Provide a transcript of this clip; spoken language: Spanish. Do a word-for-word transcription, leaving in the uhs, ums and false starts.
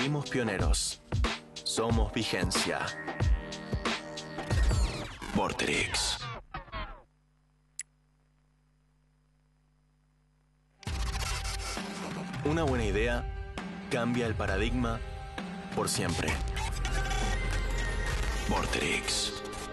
Fuimos pioneros. Somos vigencia. Vorterix. Una buena idea cambia el paradigma por siempre. Vorterix.